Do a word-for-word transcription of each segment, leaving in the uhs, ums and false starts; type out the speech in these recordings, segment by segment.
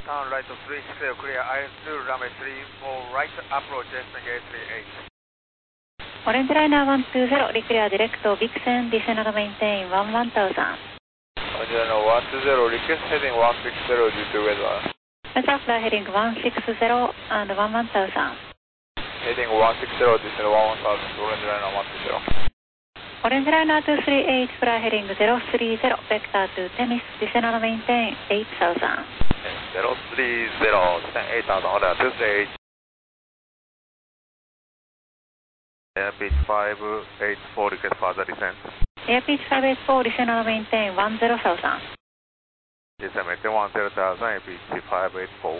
Turn right to three six zero, clear I S two, runway three four right, approach descending eight three eight. オレンジライナーワンツーゼロ、リクリアディレクト、ビクセン、ディセナドメインテイン、ワンワンタウザン。 Orange Liner one two zero, request heading one six zero due to weather. Weather fly heading one six zero and one one thousand. Heading one six zero, descend one one thousand, Orange Liner one two zero. オレンジライナーツースリーエイト、フライヘディングゼロスリーゼロ、ベクタートゥテミス、ディセナドメインテイン、エイトサウザン。 ゼロスリーゼロ、descend eight thousand, order two three eight. Airspeed five eight four, request further descent. Airspeed five eight four, descend and maintain one zero thousand. Descend maintain one zero thousand, airspeed five eight four.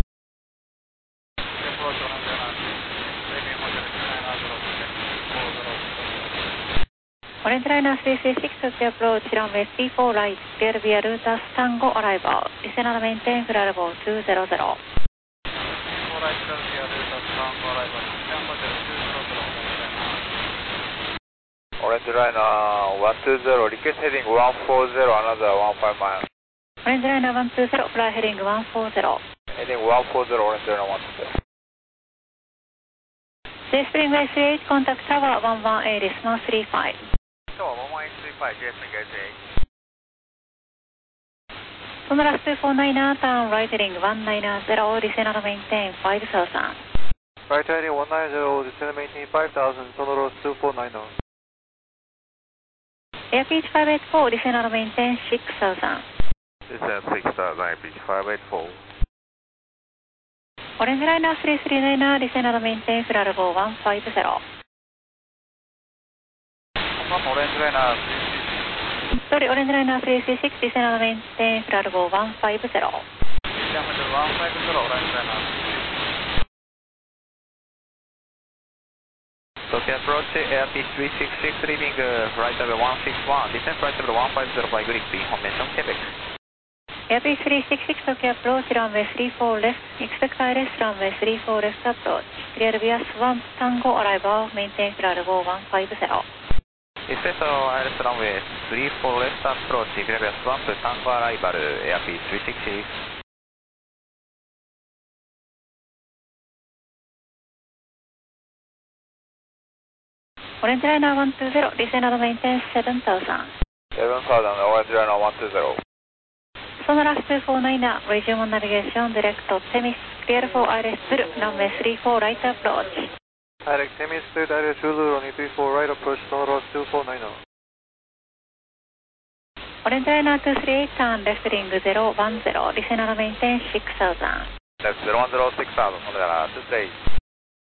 Orange Liner three three six to approach runway three four right, clear via Rutas Tango arrival. Descend and maintain clear level two zero zero. Orange Liner one two zero, request heading one four zero, another one five miles. Orange Liner one two zero, fly heading one four zero. Heading one four zero, Orange Liner one two zero. J Springway three eight, contact tower one one eight, Snow three five. Tower one one eight three five, J Springway three eight. Sonoras two four nine, turn right heading one nine zero, descend and maintain five thousand. Right heading one nine zero, descend and maintain five thousand, Sonoras two four nine. Airspeed five eight four, descend and maintain six thousand. Descend six thousand, airspeed five eight four. Orange Liner three three nine, descend and maintain flight level one five zero. Orange Liner Sorry, Orange Liner three three six, descend and maintain flight level one five zero. one five zero, Orange Liner. Tokyo approach, airspeed three six six, leaving uh, flight level one six one, descend flight level one five zero by Grip, information Quebec. Airspeed three six six, Tokyo approach, runway three four left, expect I R S, runway three four left approach. Clear via Swan Tango arrival, maintain flight level one five zero. Expect I R S runway three four left approach, clear via Swan Tango arrival, airspeed three six six. Orange Liner one two zero, descend and maintain seven thousand. seven thousand, Orange Liner one two zero. Sonoras two four nine, resume on navigation, direct to Temis, clear for I R S Zulu, runway three four right approach. Direct Temis to I R S Zulu, runway three four right approach, Sonoras two four nine. Orange Liner two three eight, turn left heading zero one zero, descend and maintain six thousand. Left zero one zero, six thousand, Orange Liner two three eight.